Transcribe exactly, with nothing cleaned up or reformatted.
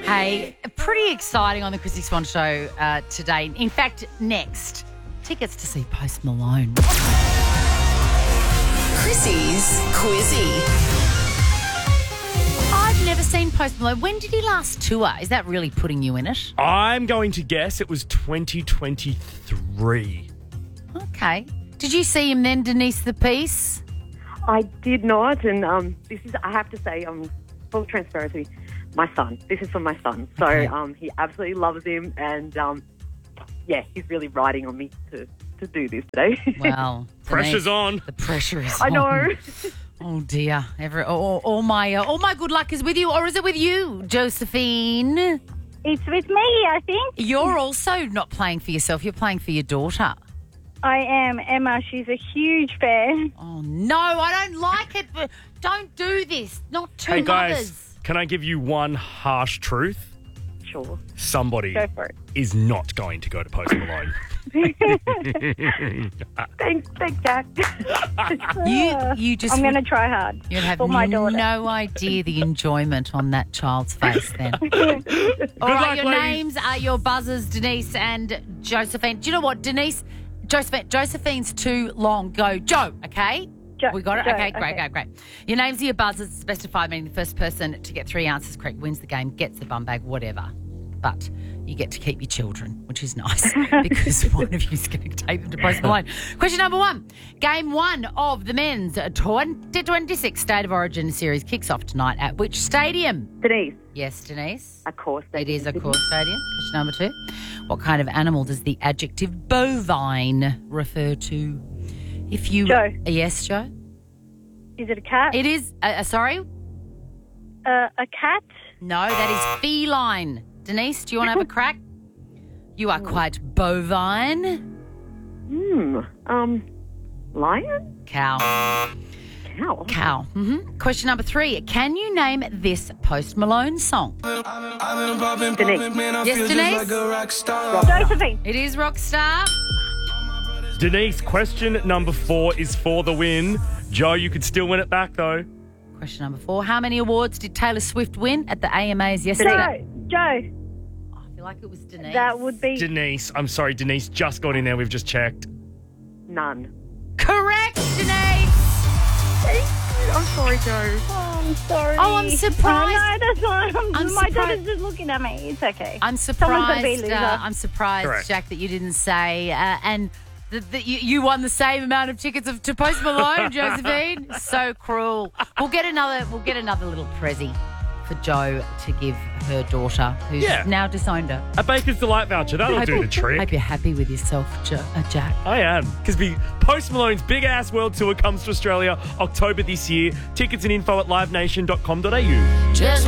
Hey, pretty exciting on the Chrissy Swan Show uh, today. In fact, next, tickets to see Post Malone. Chrissy's Quizzy. I've never seen Post Malone. When did he last tour? Is that really putting you in it? I'm going to guess it was twenty twenty-three. Okay. Did you see him then, Denise the Peace? I did not, and um, this is, I have to say, um, full transparency, my son. This is for my son. So Okay. um, he absolutely loves him, and um, yeah, he's really riding on me to, to do this today. Well, Pressure's Denise, on. The pressure is I on. know. Oh, dear. Every, all, all, my, uh, all my good luck is with you, or is it with you, Josephine? It's with me, I think. You're also not playing for yourself. You're playing for your daughter. I am. Emma, she's a huge fan. Oh, no, I don't like it. But don't do this. Not two Hey, guys, mothers. can I give you one harsh truth? Sure. Somebody Go for it. is not going to go to Post Malone. Thanks, thanks, Jack. You, you just... I'm going to try hard You'd have for my daughter. no idea the enjoyment on that child's face then. All Good right, luck, your ladies. names are your buzzers, Denise and Josephine. Do you know what, Denise? Josephine, Josephine's too long. Go, Joe, okay? Jo- We got it? Joe, okay, great, okay. great, great. Your names are your buzzers. It's best of five, meaning the first person to get three answers correct wins the game, gets the bum bag, whatever. But you get to keep your children, which is nice because one of you is going to take them to Post Malone. Question number one. Game one of the men's twenty twenty-six State of Origin series kicks off tonight at which stadium? Denise, Yes, Denise. of course. It is a course stadium. Question number two. What kind of animal does the adjective bovine refer to? If you Joe. Yes, Joe. Is it a cat? It is. Uh, uh, sorry. uh, a cat? No, that is feline. Denise, do you want to have a crack? You are quite bovine. Hmm. Um, lion? Cow. Cow. Cow. Mm-hmm. Question number three. Can you name this Post Malone song? Denise. Yes, Denise. Josephine. It is Rockstar. Denise, question number four is for the win. Joe, you could still win it back, though. Question number four. How many awards did Taylor Swift win at the A M As yesterday? Joe. Joe. Oh, I feel like it was Denise. That would be... Denise, I'm sorry, Denise just got in there. We've just checked. None. Correct, Denise. I'm sorry, Joe. Oh, I'm sorry. Oh, I'm surprised. Oh, no, that's fine. I'm, I'm my surprised. daughter's just looking at me. It's okay. I'm Someone's gotta be a surprised. loser. Uh, I'm surprised, Correct. Jack, that you didn't say. Uh, and that that you, you won the same amount of tickets of, to Post Malone, Josephine. So cruel. We'll get another. We'll get another little prezi for Joe to give her daughter, who's Yeah. now disowned her. A Baker's Delight voucher. That'll Hope- do the trick. Hope you're happy with yourself, jo- uh, Jack. I am. Because Post Malone's Big Ass World Tour comes to Australia October this year. Tickets and info at live nation dot com dot a u. Just